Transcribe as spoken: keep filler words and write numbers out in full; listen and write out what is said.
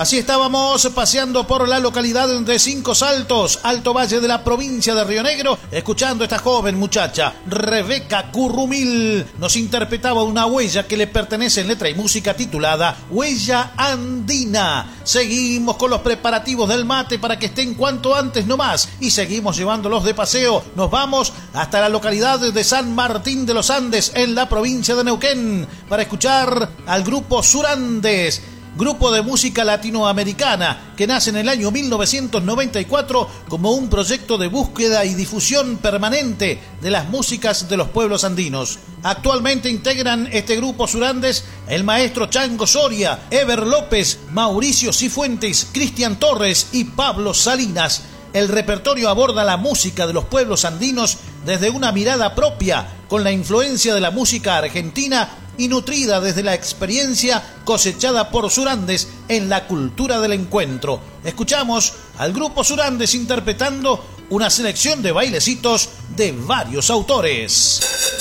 Así estábamos paseando por la localidad de Cinco Saltos, Alto Valle de la provincia de Río Negro, escuchando a esta joven muchacha, Rebeca Currumil. Nos interpretaba una huella que le pertenece en letra y música titulada Huella Andina. Seguimos con los preparativos del mate para que estén cuanto antes nomás y seguimos llevándolos de paseo. Nos vamos hasta la localidad de San Martín de los Andes, en la provincia de Neuquén, para escuchar al grupo Surandes, grupo de música latinoamericana que nace en el año mil novecientos noventa y cuatro como un proyecto de búsqueda y difusión permanente de las músicas de los pueblos andinos. Actualmente integran este grupo Surandes el maestro Chango Soria, Ever López, Mauricio Cifuentes, Cristian Torres y Pablo Salinas. El repertorio aborda la música de los pueblos andinos desde una mirada propia, con la influencia de la música argentina y nutrida desde la experiencia cosechada por Surandes en la cultura del encuentro. Escuchamos al grupo Surandes interpretando una selección de bailecitos de varios autores.